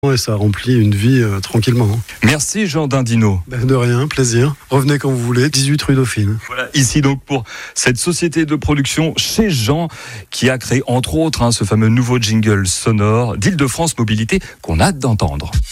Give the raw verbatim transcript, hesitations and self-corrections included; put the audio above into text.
Et ça remplit une vie euh, tranquillement. Merci Jean Dindino. Ben de rien, plaisir. Revenez quand vous voulez, dix-huit rue Dauphine. Voilà, ici donc pour cette société de production chez Jean qui a créé entre autres hein, ce fameux nouveau jingle sonore d'Île-de-France Mobilité qu'on a hâte d'entendre.